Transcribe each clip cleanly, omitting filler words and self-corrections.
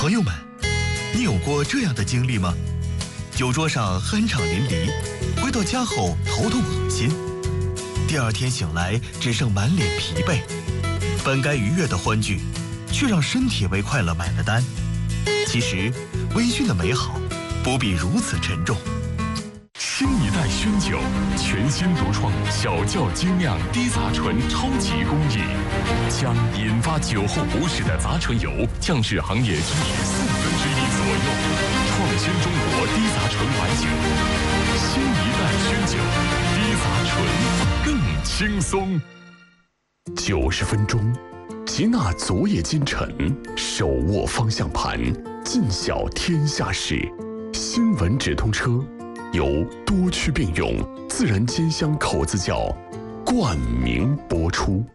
朋友们，你有过这样的经历吗？酒桌上酣畅淋漓，回到家后头痛恶心，第二天醒来只剩满脸疲惫，本该愉悦的欢聚，却让身体为快乐买了单。其实，微醺的美好不必如此沉重。 新一代熏酒，全新独创小窖精酿低杂醇超级工艺，将引发酒后不适的杂醇油降至行业居1/4左右，创新中国低杂醇白酒。新一代熏酒，低杂醇更轻松。90分钟，吉纳昨夜今晨，手握方向盘，尽晓天下事。新闻直通车。由多区并用自然煎香口子窖冠名播出。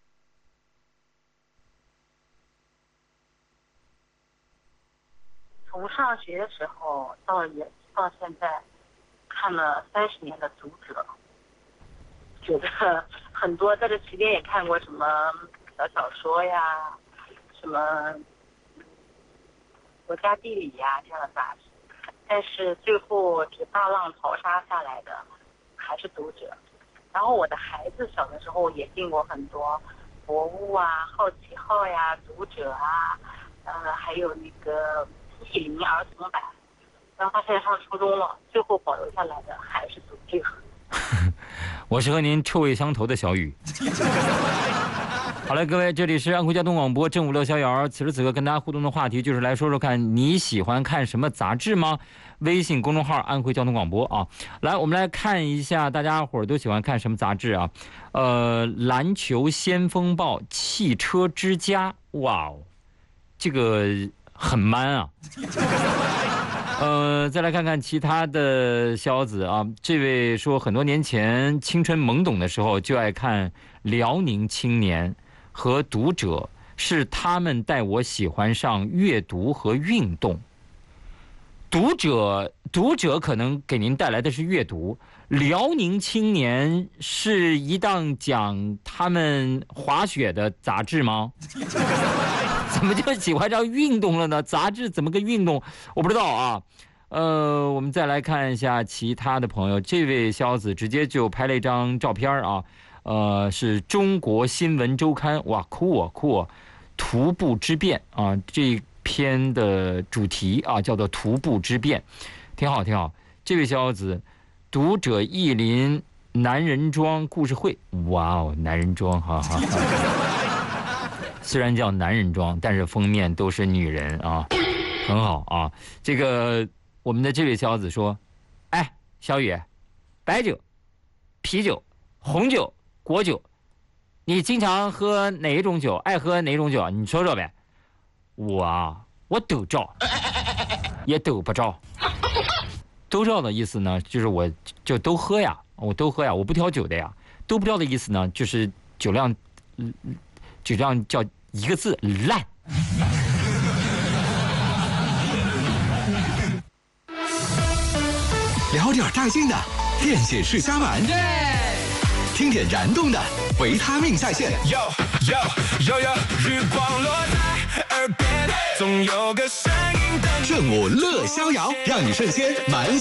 从上学的时候到现在，看了30年的读者，觉得很多在这期间也看过什么小说呀，什么国家地理呀这样的杂志。但是最后这个大浪淘沙下来的还是读者。然后我的孩子小的时候也进过很多博物啊、好奇号呀、读者啊，还有那个意林儿童版。然后他现在上初中了，最后保留下来的还是读者。 我是和您臭味相投的小雨。好嘞，各位，这里是安徽交通广播正午乐逍遥。此时此刻跟大家互动的话题就是来说说看你喜欢看什么杂志吗？微信公众号安徽交通广播啊。来，我们来看一下大家伙儿都喜欢看什么杂志啊？篮球先锋报、汽车之家，哇哦，这个很 man 啊。再来看看其他的小子啊，这位说很多年前青春懵懂的时候就爱看辽宁青年和读者，是他们带我喜欢上阅读和运动。读者可能给您带来的是阅读，辽宁青年是一档讲他们滑雪的杂志吗？怎么就喜欢上运动了呢？杂志怎么个运动？我不知道啊。我们再来看一下其他的朋友，这位小子直接就拍了一张照片啊。是中国新闻周刊，哇，酷啊酷啊！徒步之变啊，这篇的主题啊叫做徒步之变，挺好挺好。这位小子，读者意林男人装故事会，哇哦，男人装，哈哈哈。虽然叫男人装，但是封面都是女人啊，很好啊。这个我们的这位小子说，哎，小雨，白酒、啤酒、红酒。果酒，你经常喝哪一种酒？爱喝哪种酒？你说说呗。我都照，也都不照。都照的意思呢，就是我就都喝呀，我都喝呀，我不挑酒的呀。都不照的意思呢，就是酒量叫一个字烂。 聊点带劲的，电解质加满。听点燃动的，维他命在线。日光落在耳边，总有个声音等。正午乐逍遥，让你瞬间满血。